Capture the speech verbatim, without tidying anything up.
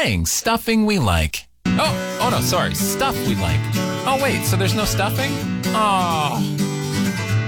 playing Stuffing We Like. Oh, oh no, sorry, Stuff We Like. Oh wait, so there's no stuffing? Oh.